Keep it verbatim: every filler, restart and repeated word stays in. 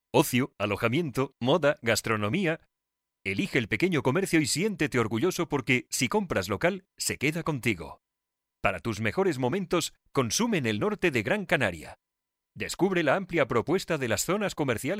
Ocio, alojamiento, moda, gastronomía. Elige el pequeño comercio y siéntete orgulloso porque, si compras local, se queda contigo. Para tus mejores momentos, consume en el norte de Gran Canaria. Descubre la amplia propuesta de las zonas comerciales